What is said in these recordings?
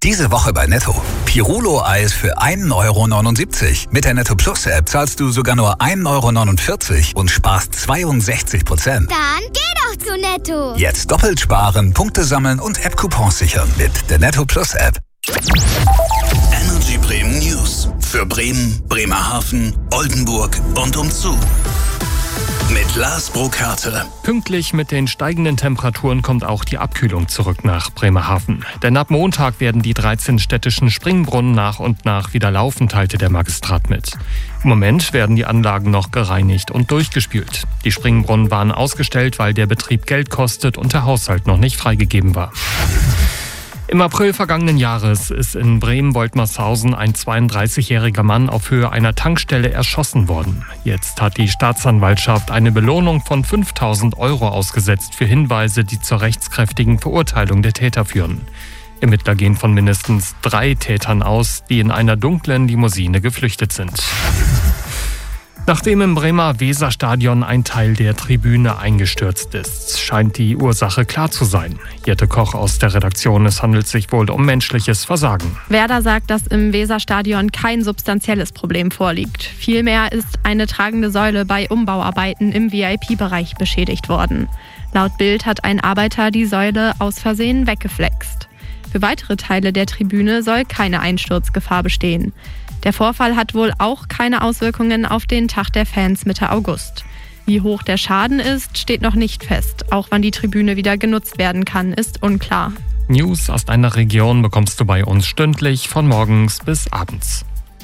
Diese Woche bei Netto. Pirulo-Eis für 1,79 €. Mit der Netto Plus App zahlst du sogar nur 1,49 € und sparst 62%. Dann geh doch zu Netto. Jetzt doppelt sparen, Punkte sammeln und App-Coupons sichern mit der Netto Plus App. Energy Bremen News. Für Bremen, Bremerhaven, Oldenburg und umzu. Mit Lars Brokarte. Pünktlich mit den steigenden Temperaturen kommt auch die Abkühlung zurück nach Bremerhaven. Denn ab Montag werden die 13 städtischen Springbrunnen nach und nach wieder laufen, teilte der Magistrat mit. Im Moment werden die Anlagen noch gereinigt und durchgespült. Die Springbrunnen waren ausgestellt, weil der Betrieb Geld kostet und der Haushalt noch nicht freigegeben war. Im April vergangenen Jahres ist in Bremen-Woltmershausen ein 32-jähriger Mann auf Höhe einer Tankstelle erschossen worden. Jetzt hat die Staatsanwaltschaft eine Belohnung von 5.000 € ausgesetzt für Hinweise, die zur rechtskräftigen Verurteilung der Täter führen. Ermittler gehen von mindestens 3 Tätern aus, die in einer dunklen Limousine geflüchtet sind. Nachdem im Bremer Weserstadion ein Teil der Tribüne eingestürzt ist, scheint die Ursache klar zu sein. Jette Koch aus der Redaktion, es handelt sich wohl um menschliches Versagen. Werder sagt, dass im Weserstadion kein substanzielles Problem vorliegt. Vielmehr ist eine tragende Säule bei Umbauarbeiten im VIP-Bereich beschädigt worden. Laut Bild hat ein Arbeiter die Säule aus Versehen weggeflext. Für weitere Teile der Tribüne soll keine Einsturzgefahr bestehen. Der Vorfall hat wohl auch keine Auswirkungen auf den Tag der Fans Mitte August. Wie hoch der Schaden ist, steht noch nicht fest. Auch wann die Tribüne wieder genutzt werden kann, ist unklar. News aus deiner Region bekommst du bei uns stündlich von morgens bis abends.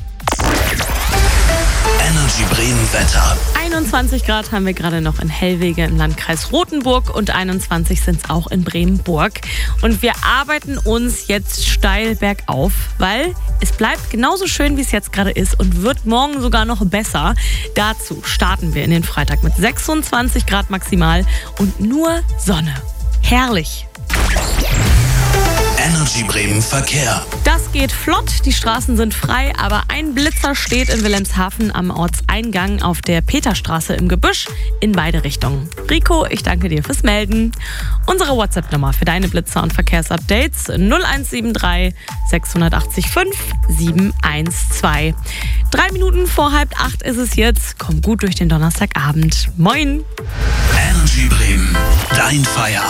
Energy Bremen Wetter. 21 Grad haben wir gerade noch in Hellwege im Landkreis Rothenburg und 21 sind es auch in Bremenburg. Und wir arbeiten uns jetzt steil bergauf, weil es bleibt genauso schön, wie es jetzt gerade ist und wird morgen sogar noch besser. Dazu starten wir in den Freitag mit 26 Grad maximal und nur Sonne. Herrlich! Energy Bremen Verkehr. Das geht flott, die Straßen sind frei, aber ein Blitzer steht in Wilhelmshaven am Ortseingang auf der Peterstraße im Gebüsch in beide Richtungen. Rico, ich danke dir fürs Melden. Unsere WhatsApp-Nummer für deine Blitzer und Verkehrsupdates 0173 680 5 712. 3 Minuten vor 7:30 ist es jetzt. Komm gut durch den Donnerstagabend. Moin! Energy Bremen, dein Feierabend.